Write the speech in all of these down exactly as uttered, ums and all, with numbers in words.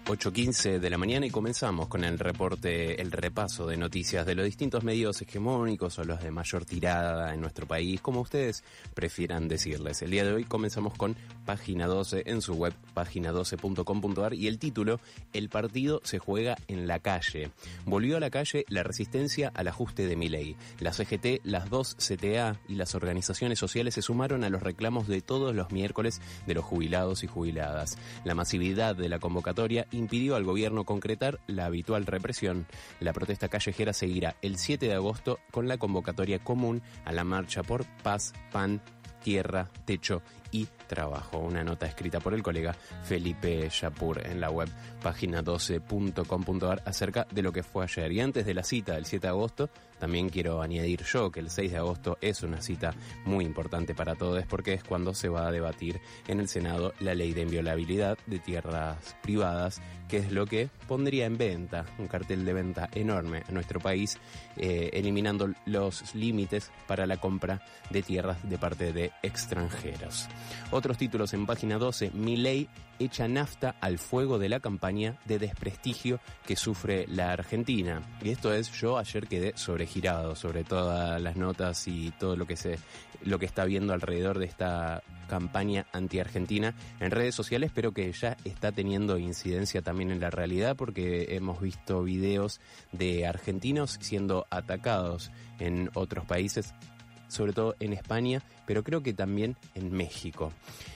ocho quince de la mañana y comenzamos con el reporte, el repaso de noticias de los distintos medios hegemónicos o los de mayor tirada en nuestro país, como ustedes prefieran decirles. El día de hoy comenzamos con Página doce en su web, página doce punto com punto a r, y el título: El partido se juega en la calle. Volvió a la calle la resistencia al ajuste de Milei. La C G T, las dos C T A y las organizaciones sociales se sumaron a los reclamos de todos los miércoles de los jubilados y jubiladas. La masividad de la convocatoria impidió al gobierno concretar la habitual represión. La protesta callejera seguirá el siete de agosto con la convocatoria común a la marcha por paz, pan, tierra, techo y trabajo. Una nota escrita por el colega Felipe Yapur en la web página doce punto com punto a r acerca de lo que fue ayer. Y antes de la cita del siete de agosto, también quiero añadir yo que el seis de agosto es una cita muy importante para todos, porque es cuando se va a debatir en el Senado la ley de inviolabilidad de tierras privadas, que es lo que pondría en venta, un cartel de venta enorme a nuestro país, eh, eliminando los límites para la compra de tierras de parte de extranjeros. Otros títulos en página doce: Milei echa nafta al fuego de la campaña de desprestigio que sufre la Argentina. Y esto es, yo ayer quedé sobregirado sobre todas las notas y todo lo que se, lo que está viendo alrededor de esta campaña anti-argentina en redes sociales, pero que ya está teniendo incidencia también en la realidad, porque hemos visto videos de argentinos siendo atacados en otros países, sobre todo en España, pero creo que también en México.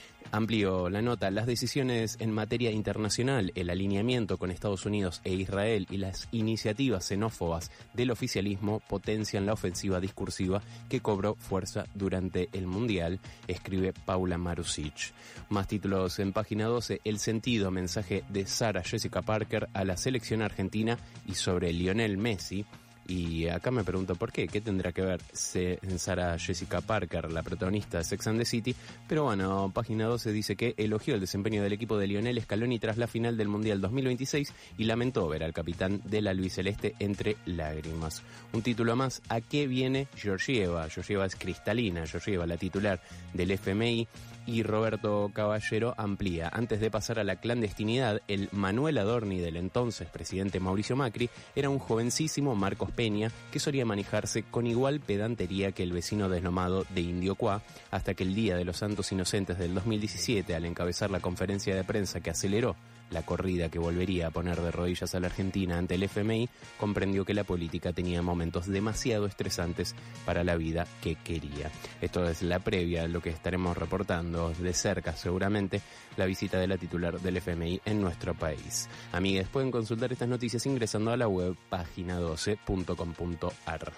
Amplio la nota: las decisiones en materia internacional, el alineamiento con Estados Unidos e Israel y las iniciativas xenófobas del oficialismo potencian la ofensiva discursiva que cobró fuerza durante el Mundial, escribe Paula Marusic. Más títulos en página doce: el sentido mensaje de Sarah Jessica Parker a la selección argentina y sobre Lionel Messi. Y acá me pregunto por qué, qué tendrá que ver Sarah Jessica Parker, la protagonista de Sex and the City. Pero bueno, página doce dice que elogió el desempeño del equipo de Lionel Scaloni tras la final del Mundial dos mil veintiséis y lamentó ver al capitán de la albiceleste entre lágrimas. Un título más: ¿a qué viene Georgieva? Georgieva es cristalina, Georgieva, la titular del F M I. Y Roberto Caballero amplía: antes de pasar a la clandestinidad, el Manuel Adorni del entonces presidente Mauricio Macri era un jovencísimo Marcos Peña que solía manejarse con igual pedantería que el vecino desnomado de Indio Cuá, hasta que el Día de los Santos Inocentes del dos mil diecisiete, al encabezar la conferencia de prensa que aceleró la corrida que volvería a poner de rodillas a la Argentina ante el F M I, comprendió que la política tenía momentos demasiado estresantes para la vida que quería. Esto es la previa, lo que estaremos reportando de cerca seguramente, la visita de la titular del F M I en nuestro país. Amigues, pueden consultar estas noticias ingresando a la web página doce punto com punto a r.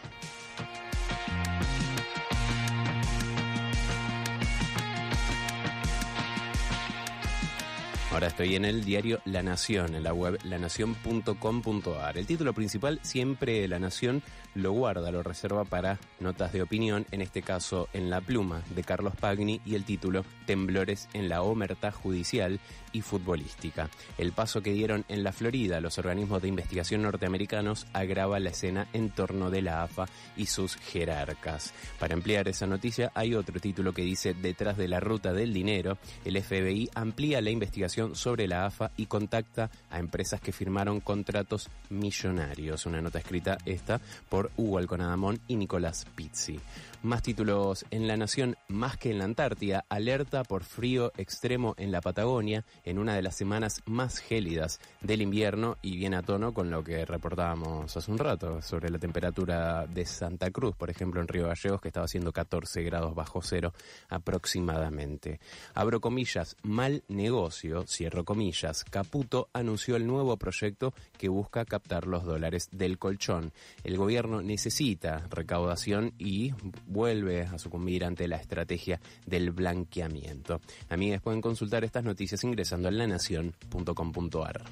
Ahora estoy en el diario La Nación, en la web la nación punto com punto a r. El título principal siempre La Nación lo guarda, lo reserva para notas de opinión, en este caso en La Pluma de Carlos Pagni, y el título: Temblores en la omertá judicial y futbolística. El paso que dieron en la Florida los organismos de investigación norteamericanos agrava la escena en torno de la A F A y sus jerarcas. Para ampliar esa noticia hay otro título que dice: detrás de la ruta del dinero, el F B I amplía la investigación sobre la A F A y contacta a empresas que firmaron contratos millonarios. Una nota escrita esta por Hugo Alconadamón y Nicolás Pizzi. Más títulos en La Nación: más que en la Antártida, alerta por frío extremo en la Patagonia en una de las semanas más gélidas del invierno, y viene a tono con lo que reportábamos hace un rato sobre la temperatura de Santa Cruz, por ejemplo en Río Gallegos, que estaba haciendo catorce grados bajo cero aproximadamente. Abro comillas: mal negocio, cierro comillas. Caputo anunció el nuevo proyecto que busca captar los dólares del colchón. El gobierno necesita recaudación y vuelve a sucumbir ante la estrategia del blanqueamiento. Amigas, pueden consultar estas noticias ingresando a la nación punto com punto a r.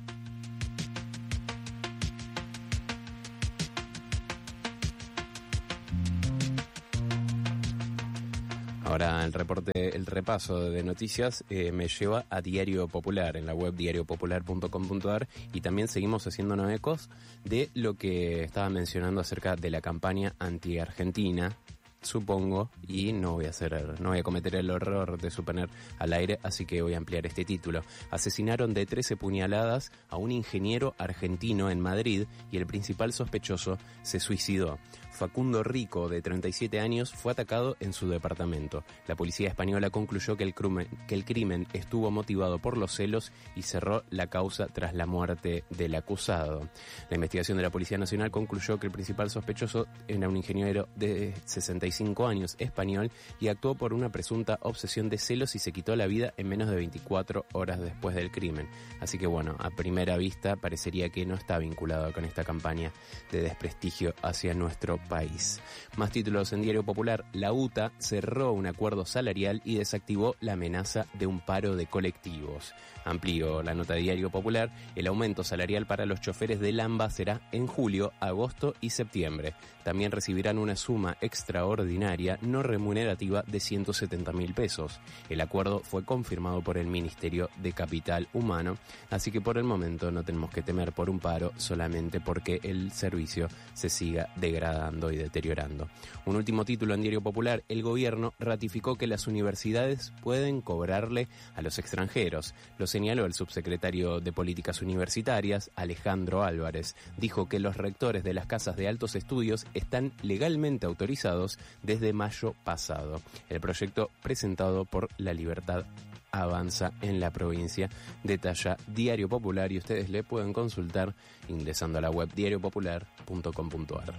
Ahora el reporte, el repaso de noticias eh, me lleva a Diario Popular, en la web diario popular punto com punto a r, y también seguimos haciéndonos ecos de lo que estaba mencionando acerca de la campaña anti-argentina supongo, y no voy a hacer, no voy a cometer el error de suponer al aire, así que voy a ampliar este título. Asesinaron de trece puñaladas a un ingeniero argentino en Madrid y el principal sospechoso se suicidó. Facundo Rico, de treinta y siete años, fue atacado en su departamento. La policía española concluyó que el, crimen, que el crimen estuvo motivado por los celos y cerró la causa tras la muerte del acusado. La investigación de la Policía Nacional concluyó que el principal sospechoso era un ingeniero de sesenta y cinco años, español, y actuó por una presunta obsesión de celos y se quitó la vida en menos de veinticuatro horas después del crimen. Así que bueno, a primera vista parecería que no está vinculado con esta campaña de desprestigio hacia nuestro país. Más títulos en Diario Popular. La U T A cerró un acuerdo salarial y desactivó la amenaza de un paro de colectivos. Amplío la nota de Diario Popular. El aumento salarial para los choferes del AMBA será en julio, agosto y septiembre. También recibirán una suma extraordinaria no remunerativa de ciento setenta mil pesos. El acuerdo fue confirmado por el Ministerio de Capital Humano, así que por el momento no tenemos que temer por un paro solamente porque el servicio se siga degradando y deteriorando. Un último título en Diario Popular. El gobierno ratificó que las universidades pueden cobrarle a los extranjeros. Lo señaló el subsecretario de Políticas Universitarias, Alejandro Álvarez. Dijo que los rectores de las casas de altos estudios están legalmente autorizados desde mayo pasado. El proyecto presentado por La Libertad Avanza en la provincia, detalla Diario Popular, y ustedes le pueden consultar ingresando a la web diario popular punto com punto a r.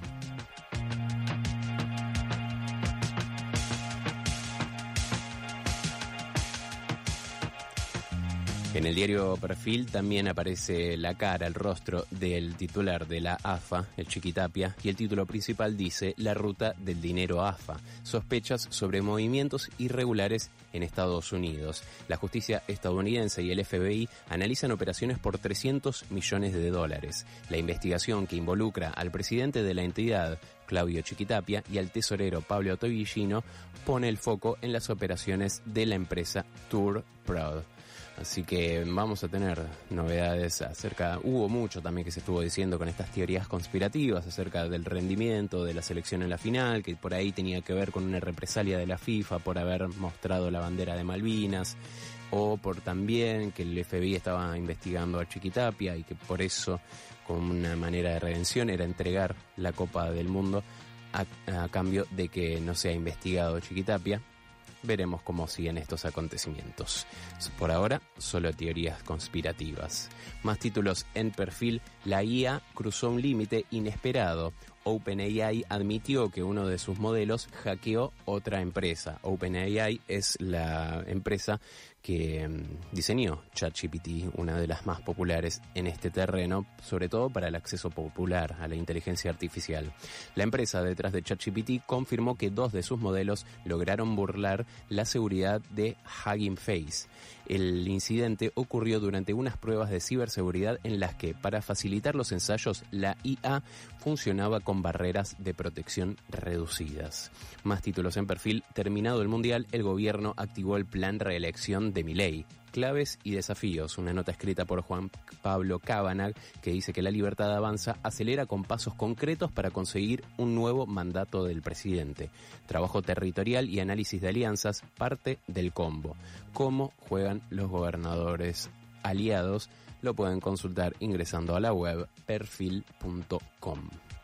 En el diario Perfil también aparece la cara, el rostro del titular de la A F A, el Chiquitapia, y el título principal dice: La ruta del dinero A F A, sospechas sobre movimientos irregulares en Estados Unidos. La justicia estadounidense y el F B I analizan operaciones por trescientos millones de dólares. La investigación, que involucra al presidente de la entidad, Claudio Chiquitapia, y al tesorero Pablo Tobillino, pone el foco en las operaciones de la empresa Tour Prod. Así que vamos a tener novedades acerca, hubo mucho también que se estuvo diciendo con estas teorías conspirativas acerca del rendimiento de la selección en la final, que por ahí tenía que ver con una represalia de la FIFA por haber mostrado la bandera de Malvinas, o por también que el F B I estaba investigando a Chiquitapia y que por eso, como una manera de redención, era entregar la Copa del Mundo a, a cambio de que no sea investigado Chiquitapia. Veremos cómo siguen estos acontecimientos. Por ahora, solo teorías conspirativas. Más títulos en Perfil. La I A cruzó un límite inesperado. OpenAI admitió que uno de sus modelos hackeó otra empresa. OpenAI es la empresa que diseñó ChatGPT, una de las más populares en este terreno, sobre todo para el acceso popular a la inteligencia artificial. La empresa detrás de ChatGPT confirmó que dos de sus modelos lograron burlar la seguridad de Hugging Face. El incidente ocurrió durante unas pruebas de ciberseguridad en las que, para facilitar los ensayos, la I A funcionaba con barreras de protección reducidas. Más títulos en Perfil. Terminado el Mundial, el gobierno activó el plan reelección de Milei. Claves y desafíos, una nota escrita por Juan Pablo Cabanag que dice que La Libertad Avanza acelera con pasos concretos para conseguir un nuevo mandato del presidente. Trabajo territorial y análisis de alianzas, parte del combo. Cómo juegan los gobernadores aliados, lo pueden consultar ingresando a la web perfil punto com.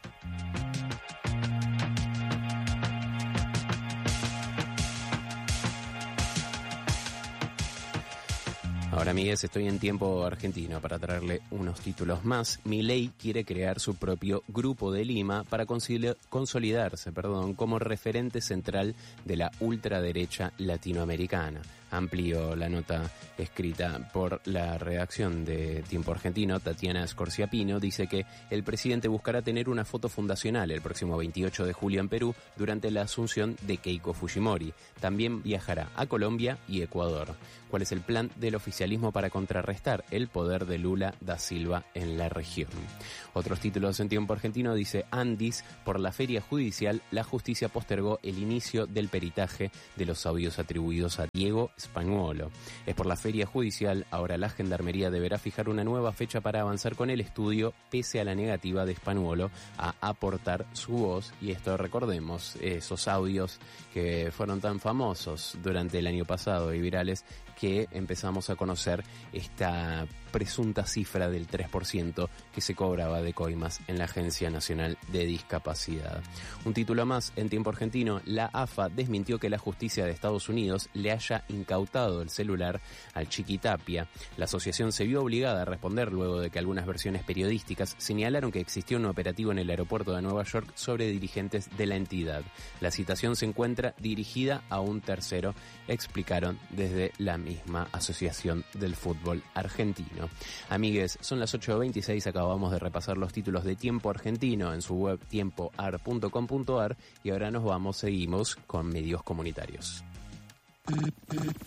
Ahora, amigues, estoy en tiempo argentino para traerle unos títulos más. Milei quiere crear su propio Grupo de Lima para consolidarse, perdón, como referente central de la ultraderecha latinoamericana. Amplio la nota escrita por la redacción de Tiempo Argentino, Tatiana Scorciapino, dice que el presidente buscará tener una foto fundacional el próximo veintiocho de julio en Perú durante la asunción de Keiko Fujimori. También viajará a Colombia y Ecuador. ¿Cuál es el plan del oficialismo para contrarrestar el poder de Lula da Silva en la región? Otros títulos en Tiempo Argentino dice: Andis, por la feria judicial, la justicia postergó el inicio del peritaje de los audios atribuidos a Diego Spagnuolo. Es por la feria judicial, ahora la Gendarmería deberá fijar una nueva fecha para avanzar con el estudio, pese a la negativa de Spagnuolo a aportar su voz. Y esto, recordemos, esos audios que fueron tan famosos durante el año pasado y virales, que empezamos a conocer esta presunta cifra del tres por ciento que se cobraba de coimas en la Agencia Nacional de Discapacidad. Un título más en Tiempo Argentino: la A F A desmintió que la justicia de Estados Unidos le haya incautado el celular al Chiquitapia. La asociación se vio obligada a responder luego de que algunas versiones periodísticas señalaron que existió un operativo en el aeropuerto de Nueva York sobre dirigentes de la entidad. La citación se encuentra dirigida a un tercero, explicaron desde la misma Asociación del Fútbol Argentino. Amigues, son las ocho veintiséis, acabamos de repasar los títulos de Tiempo Argentino en su web tiempo ar punto com punto ar y ahora nos vamos, seguimos con medios comunitarios.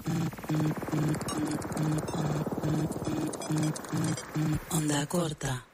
Onda corta.